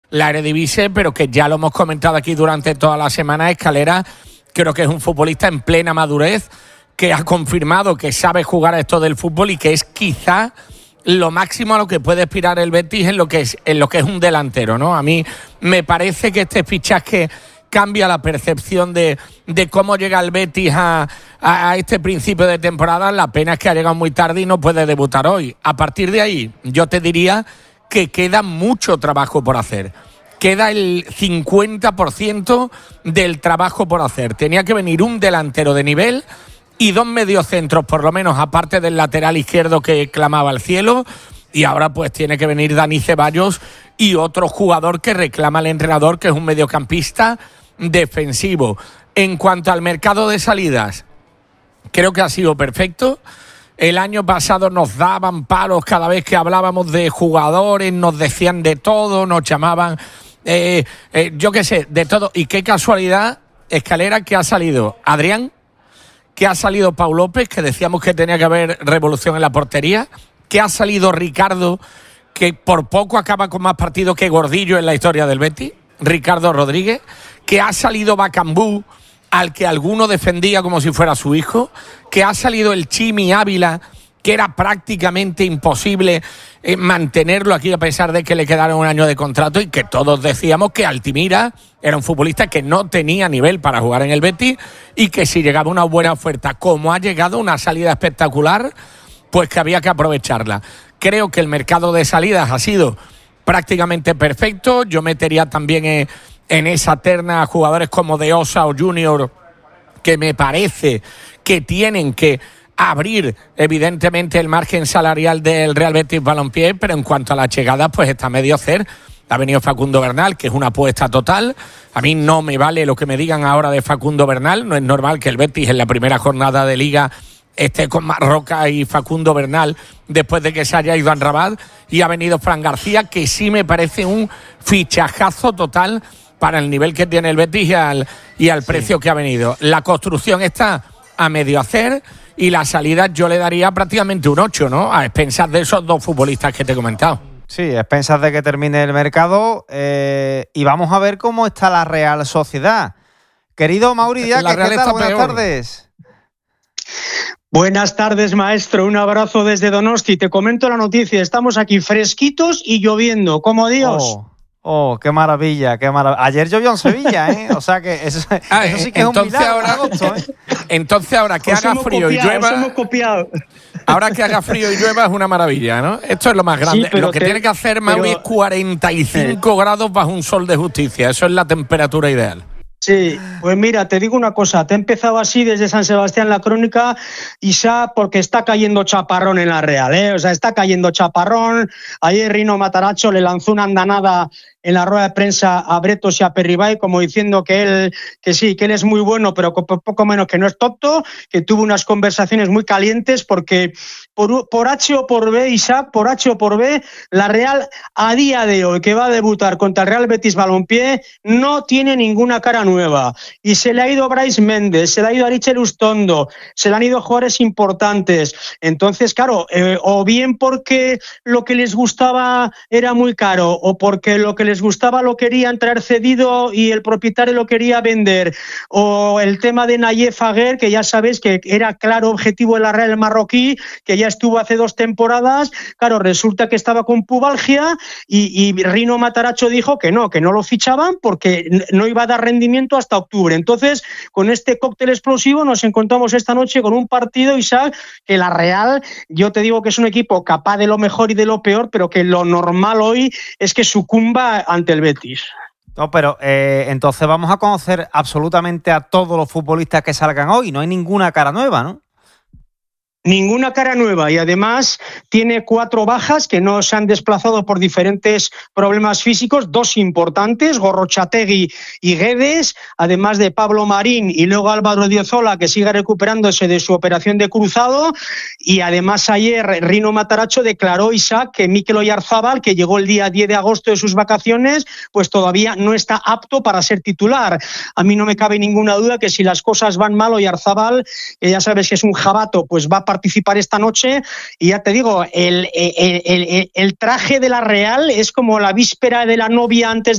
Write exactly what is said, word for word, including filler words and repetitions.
la Eredivisie, pero que ya lo hemos comentado aquí durante toda la semana. Escalera creo que es un futbolista en plena madurez, que ha confirmado que sabe jugar a esto del fútbol y que es quizá lo máximo a lo que puede aspirar el Betis en lo que es, en lo que es un delantero, ¿no? A mí me parece que este fichaje cambia la percepción de, de cómo llega el Betis a, a, a este principio de temporada. La pena es que ha llegado muy tarde y no puede debutar hoy. A partir de ahí, yo te diría que queda mucho trabajo por hacer. Queda el cincuenta por ciento del trabajo por hacer. Tenía que venir un delantero de nivel y dos mediocentros, por lo menos, aparte del lateral izquierdo que clamaba al cielo. Y ahora pues tiene que venir Dani Ceballos y otro jugador que reclama el entrenador, que es un mediocampista defensivo. En cuanto al mercado de salidas, creo que ha sido perfecto. El año pasado nos daban palos cada vez que hablábamos de jugadores, nos decían de todo, nos llamaban, eh, eh, yo qué sé, de todo. Y qué casualidad, Escalera, que ha salido Adrián, que ha salido Pau López, que decíamos que tenía que haber revolución en la portería, que ha salido Ricardo, que por poco acaba con más partidos que Gordillo en la historia del Betis, Ricardo Rodríguez, que ha salido Bacambú, al que alguno defendía como si fuera su hijo, que ha salido el Chimi Ávila, que era prácticamente imposible eh, mantenerlo aquí a pesar de que le quedaron un año de contrato, y que todos decíamos que Altimira era un futbolista que no tenía nivel para jugar en el Betis y que si llegaba una buena oferta, como ha llegado una salida espectacular, pues que había que aprovecharla. Creo que el mercado de salidas ha sido prácticamente perfecto. Yo metería también en, en esa terna a jugadores como De Osa o Junior, que me parece que tienen que abrir evidentemente el margen salarial del Real Betis Balompié, pero en cuanto a la llegada, pues está medio hacer. Ha venido Facundo Bernal, que es una apuesta total. A mí no me vale lo que me digan ahora de Facundo Bernal. No es normal que el Betis en la primera jornada de Liga esté con Marroca y Facundo Bernal después de que se haya ido a Rabat, y ha venido Fran García, que sí me parece un fichajazo total para el nivel que tiene el Betis y al, y al sí. precio que ha venido. La construcción está a medio hacer y la salida yo le daría prácticamente un ocho, ¿no? A expensas de esos dos futbolistas que te he comentado. Sí, a expensas de que termine el mercado, eh, y vamos a ver cómo está la Real Sociedad. Querido Mauri Díaz, ¿qué tal? Buenas peor. tardes. Buenas tardes, maestro. Un abrazo desde Donosti. Te comento la noticia. Estamos aquí fresquitos y lloviendo, como Dios. Oh, oh qué maravilla, qué maravilla. Ayer llovió en Sevilla, ¿eh? O sea que eso, ah, eso sí que es un milagro. Ahora, agosto, ¿eh? Entonces ahora que os haga frío copiado, y llueva... hemos copiado. Ahora que haga frío y llueva es una maravilla, ¿no? Esto es lo más grande. Sí, lo que te, tiene que hacer, Mauri, pero... es cuarenta y cinco eh. grados bajo un sol de justicia. Eso es la temperatura ideal. Sí, pues mira, te digo una cosa, te he empezado así desde San Sebastián la crónica, Isa, porque está cayendo chaparrón en la Real, ¿eh? O sea, está cayendo chaparrón. Ayer Rino Mataracho le lanzó una andanada en la rueda de prensa a Bretos y a Perribay, como diciendo que él, que sí, que él es muy bueno, pero poco menos que no es tonto, que tuvo unas conversaciones muy calientes, porque por, por H o por B, Isaac, por H o por B, la Real a día de hoy, que va a debutar contra el Real Betis Balompié, no tiene ninguna cara nueva. Y se le ha ido Brais Méndez, se le ha ido Arichel Ustondo, se le han ido jugadores importantes. Entonces, claro, eh, o bien porque lo que les gustaba era muy caro, o porque lo que les gustaba lo querían traer cedido y el propietario lo quería vender, o el tema de Nayef Aguer, que ya sabes que era claro objetivo de la Real marroquí, que ya estuvo hace dos temporadas. Claro, resulta que estaba con pubalgia y, y Rino Mataracho dijo que no, que no lo fichaban porque no iba a dar rendimiento hasta octubre. Entonces, con este cóctel explosivo nos encontramos esta noche con un partido, Isaac, que la Real, yo te digo que es un equipo capaz de lo mejor y de lo peor, pero que lo normal hoy es que sucumba ante el Betis. No, pero eh, entonces vamos a conocer absolutamente a todos los futbolistas que salgan hoy. No hay ninguna cara nueva, ¿no? Ninguna cara nueva, y además tiene cuatro bajas que no se han desplazado por diferentes problemas físicos, dos importantes, Gorrochategui y Guedes, además de Pablo Marín y luego Álvaro Diozola, que sigue recuperándose de su operación de cruzado. Y además ayer Rino Mataracho declaró, Isaac, que Mikel Oyarzábal, que llegó el día diez de agosto de sus vacaciones, pues todavía no está apto para ser titular. A mí no me cabe ninguna duda que si las cosas van mal, Oyarzábal, que ya sabes que es un jabato, pues va a participar esta noche. Y ya te digo, el, el, el, el, el traje de la Real es como la víspera de la novia antes